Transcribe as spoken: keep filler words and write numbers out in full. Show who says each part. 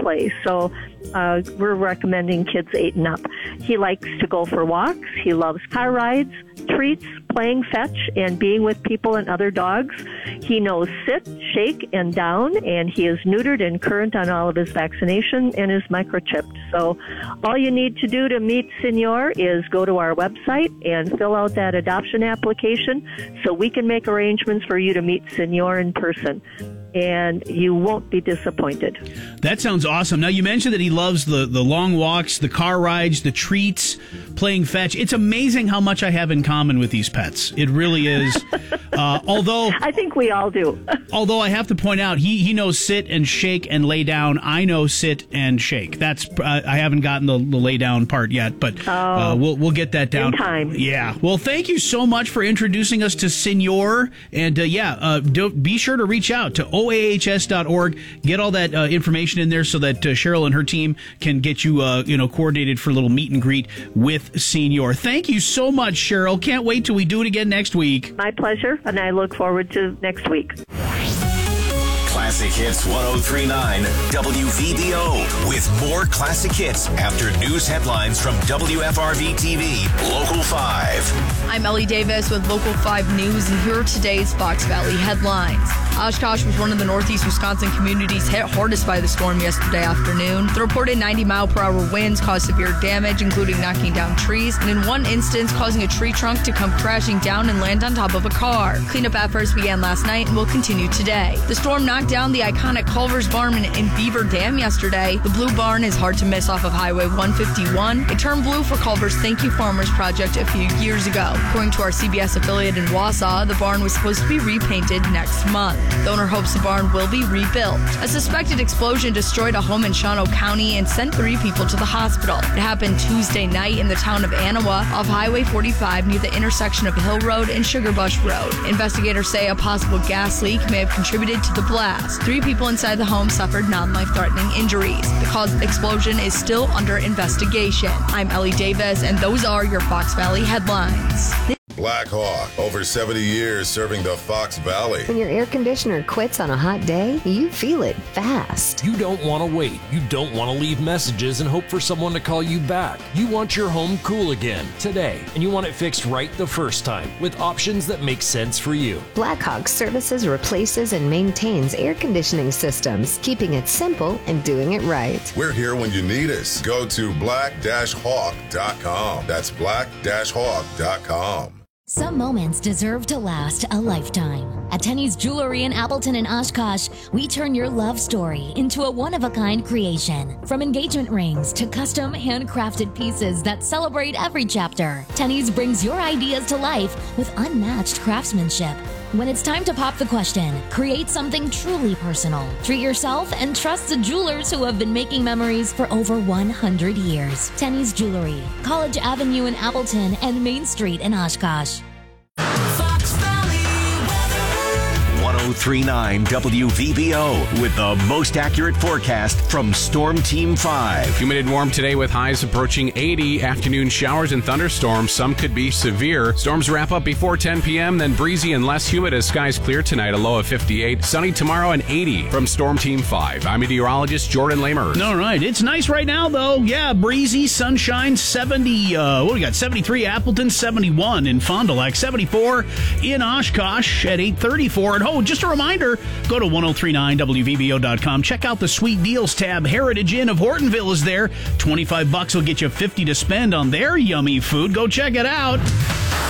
Speaker 1: play. So uh, we're recommending kids eight and up. He likes to go for walks. He loves car rides, treats, playing fetch, and being with people and other dogs. He knows sit, shake, and down, and he is neutered and current on all of his vaccination and is microchipped. So all you need to do to meet Senor is go to our website and fill out that adoption application so we can make arrangements for you to meet Senor in person. And you won't be disappointed.
Speaker 2: That sounds awesome. Now, you mentioned that he loves the, the long walks, the car rides, the treats, playing fetch. It's amazing how much I have in common with these pets. It really is. uh, although
Speaker 1: I think we all do.
Speaker 2: Although I have to point out, he, he knows sit and shake and lay down. I know sit and shake. That's uh, I haven't gotten the, the lay down part yet, but
Speaker 1: oh,
Speaker 2: uh, we'll we'll get that down.
Speaker 1: In time.
Speaker 2: Yeah. Well, thank you so much for introducing us to Senor. And uh, yeah, uh, do, be sure to reach out to O A H S dot org. Get all that uh, information in there so that uh, Cheryl and her team can get you, uh, you know, coordinated for a little meet and greet with Senor. Thank you so much, Cheryl. Can't wait till we do it again next week.
Speaker 1: My pleasure, and I look forward to next week.
Speaker 3: Classic Hits one oh three point nine W V B O with more classic hits after news headlines from W F R V T V Local five.
Speaker 4: I'm Ellie Davis with Local five News, and here are today's Fox Valley headlines. Oshkosh was one of the northeast Wisconsin communities hit hardest by the storm yesterday afternoon. The reported ninety mile per hour winds caused severe damage, including knocking down trees, and in one instance causing a tree trunk to come crashing down and land on top of a car. Cleanup efforts began last night and will continue today. The storm knocked down the iconic Culver's Barn in, in Beaver Dam yesterday. The Blue Barn is hard to miss off of Highway one fifty-one. It turned blue for Culver's Thank You Farmers project a few years ago. According to our C B S affiliate in Wausau, the barn was supposed to be repainted next month. The owner hopes the barn will be rebuilt. A suspected explosion destroyed a home in Shawano County and sent three people to the hospital. It happened Tuesday night in the town of Anawa off Highway forty-five near the intersection of Hill Road and Sugarbush Road. Investigators say a possible gas leak may have contributed to the blast. Three people inside the home suffered non-life-threatening injuries. The cause of the explosion is still under investigation. I'm Ellie Davis, and those are your Fox Valley headlines.
Speaker 5: Black Hawk, over seventy years serving the Fox Valley.
Speaker 6: When your air conditioner quits on a hot day, you feel it fast.
Speaker 7: You don't want to wait. You don't want to leave messages and hope for someone to call you back. You want your home cool again, today, and you want it fixed right the first time, with options that make sense for you.
Speaker 6: Blackhawk services, replaces, and maintains air conditioning systems, keeping it simple and doing it right.
Speaker 5: We're here when you need us. Go to black dash hawk dot com. That's black dash hawk dot com.
Speaker 8: Some moments deserve to last a lifetime. At Tenny's Jewelry in Appleton and Oshkosh, we turn your love story into a one-of-a-kind creation. From engagement rings to custom handcrafted pieces that celebrate every chapter, Tenny's brings your ideas to life with unmatched craftsmanship. When it's time to pop the question, create something truly personal. Treat yourself and trust the jewelers who have been making memories for over one hundred years. Tenny's Jewelry, College Avenue in Appleton and Main Street in Oshkosh.
Speaker 3: one oh three point nine W V B O with the most accurate forecast from Storm Team five.
Speaker 9: Humid and warm today with highs approaching eighty. Afternoon showers and thunderstorms. Some could be severe. Storms wrap up before ten p.m., then breezy and less humid as skies clear tonight, a low of fifty-eight. Sunny tomorrow and eighty. From Storm Team five, I'm meteorologist Jordan Lamer.
Speaker 2: All right. It's nice right now, though. Yeah, breezy, sunshine, seventy. Uh, what do we got? seventy-three Appleton, seventy-one in Fond du Lac, seventy-four in Oshkosh at eight thirty-four. And oh, just a reminder, go to ten thirty-nine W V B O dot com. Check out the Sweet Deals tab. Heritage Inn of Hortonville is there. twenty-five bucks will get you fifty to spend on their yummy food. Go check it out.